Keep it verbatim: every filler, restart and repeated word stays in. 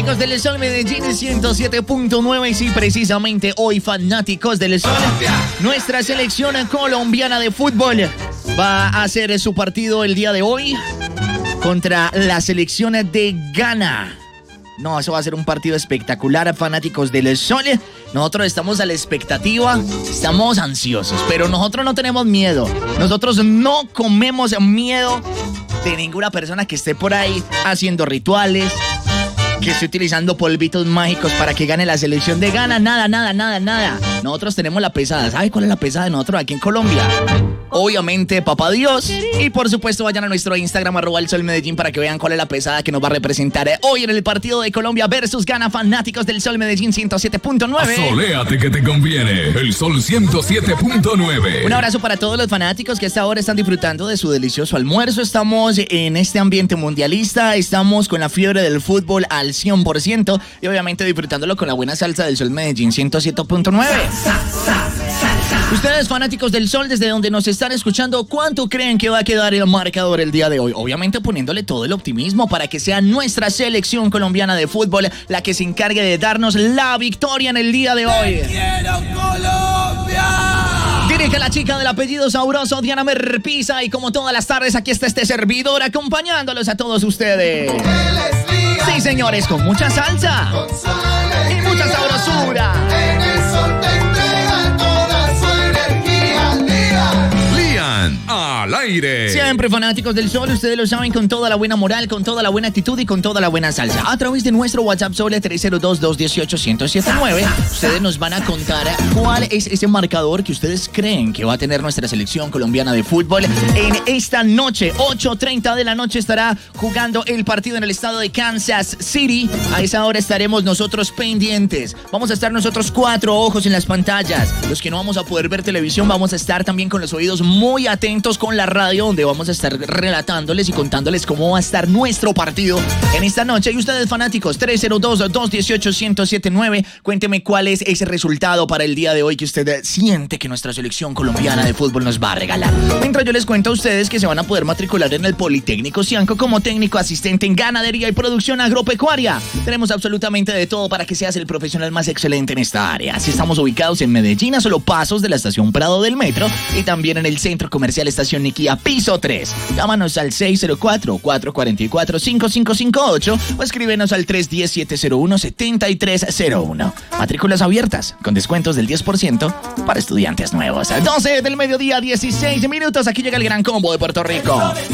fanáticos del Sol Medellín ciento siete punto nueve. Y sí, precisamente hoy, fanáticos del Sol, nuestra selección colombiana de fútbol va a hacer su partido el día de hoy contra la selección de Ghana. No, eso va a ser un partido espectacular, fanáticos del Sol. Nosotros estamos a la expectativa, estamos ansiosos, pero nosotros no tenemos miedo. Nosotros no comemos miedo de ninguna persona que esté por ahí haciendo rituales, que esté utilizando polvitos mágicos para que gane la selección de Ghana. Nada, nada, nada, nada. Nosotros tenemos la pesada. ¿Sabe cuál es la pesada de nosotros aquí en Colombia? Obviamente, Papá Dios. Y por supuesto, vayan a nuestro Instagram, arroba el Sol Medellín, para que vean cuál es la pesada que nos va a representar hoy en el partido de Colombia versus Ghana. Fanáticos del Sol Medellín ciento siete punto nueve. Soléate que te conviene. El Sol ciento siete punto nueve. Un abrazo para todos los fanáticos que hasta ahora están disfrutando de su delicioso almuerzo. Estamos en este ambiente mundialista. Estamos con la fiebre del fútbol al cien por ciento. Y obviamente disfrutándolo con la buena salsa del Sol Medellín ciento siete punto nueve. Ustedes, fanáticos del Sol, desde donde nos están escuchando, ¿cuánto creen que va a quedar el marcador el día de hoy? Obviamente poniéndole todo el optimismo para que sea nuestra selección colombiana de fútbol la que se encargue de darnos la victoria en el día de hoy. ¡Quiero Colombia! Dirige la chica del apellido sabroso, Diana Merpisa, y como todas las tardes aquí está este servidor acompañándolos a todos ustedes. Sí, señores, con mucha salsa y mucha sabrosura. En el sol te entrega toda su energía al día. Lian al aire. Siempre, fanáticos del Sol, ustedes lo saben, con toda la buena moral, con toda la buena actitud y con toda la buena salsa. A través de nuestro WhatsApp Sol tres cero dos, dos uno ocho, uno cero siete nueve, ustedes nos van a contar cuál es ese marcador que ustedes creen que va a tener nuestra selección colombiana de fútbol en esta noche. ocho treinta de la noche estará jugando el partido en el estado de Kansas City. A esa hora estaremos nosotros pendientes. Vamos a estar nosotros cuatro ojos en las pantallas. Los que no vamos a poder ver televisión, vamos a estar también con los oídos muy atentos con la radio, donde vamos a estar relatándoles y contándoles cómo va a estar nuestro partido en esta noche. Y ustedes, fanáticos, tres cero dos, dos uno ocho, uno cero siete nueve, cuénteme cuál es ese resultado para el día de hoy que usted siente que nuestra selección colombiana de fútbol nos va a regalar. Mientras yo les cuento a ustedes que se van a poder matricular en el Politécnico Cianco como técnico asistente en ganadería y producción agropecuaria. Tenemos absolutamente de todo para que seas el profesional más excelente en esta área. Así estamos ubicados en Medellín, a solo pasos de la estación Prado del Metro, y también en el Centro Comercial Estación Niquía, piso tres. Llámanos al seis cero cuatro, cuatro cuatro cuatro, cinco cinco cinco ocho o escríbenos al tres uno cero, siete cero uno, siete tres cero uno. Matrículas abiertas, con descuentos del diez por ciento para estudiantes nuevos. doce del mediodía, dieciséis minutos. Aquí llega el gran combo de Puerto Rico.